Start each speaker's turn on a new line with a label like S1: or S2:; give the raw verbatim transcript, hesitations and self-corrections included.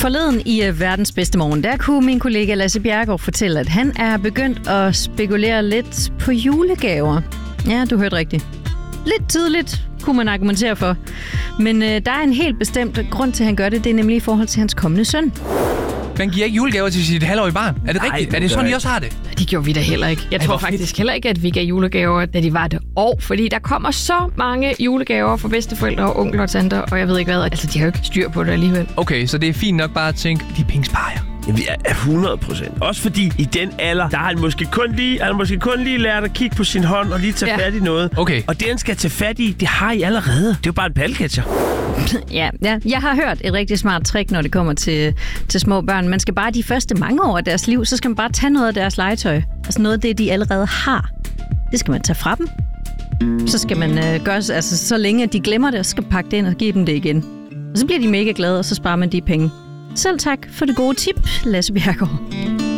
S1: Forleden i uh, Verdens Bedste Morgen, der kunne min kollega Lasse Bjerregaard fortælle, at han er begyndt at spekulere lidt på julegaver. Ja, du hørte rigtigt. Lidt tidligt, kunne man argumentere for. Men uh, der er en helt bestemt grund til, at han gør det. Det er nemlig i forhold til hans kommende søn.
S2: Man giver ikke julegaver til sit halvårige barn. Er det
S3: Nej,
S2: rigtigt? Er det sådan, I også har det?
S4: Det gjorde vi da heller ikke. Jeg
S2: Ej,
S4: tror
S2: hvor
S4: faktisk
S2: fedt.
S4: heller ikke, at vi gav julegaver, da de var et år. Fordi der kommer så mange julegaver fra bedsteforældre og onkler og tanter, og jeg ved ikke hvad. Altså, de har jo ikke styr på det alligevel.
S2: Okay, så det er fint nok bare at tænke, de penge sparer jeg.
S3: Jamen, vi er hundrede procent. Også fordi i den alder, der har han måske kun lige, han har måske kun lige lært at kigge på sin hånd og lige tage
S4: Ja.
S3: fat i noget.
S2: Okay.
S3: Og det, han skal tage fat i, det har I allerede. Det er jo bare en palcatcher.
S1: Ja, ja, jeg har hørt et rigtig smart trick, når det kommer til, til små børn. Man skal bare de første mange år af deres liv, så skal man bare tage noget af deres legetøj. Altså noget af det, de allerede har. Det skal man tage fra dem. Så skal man øh, gøre, altså så længe at de glemmer det, så skal man pakke det ind og give dem det igen. Og så bliver de mega glade, og så sparer man de penge. Selv tak for det gode tip, Lasse Bjerregaard.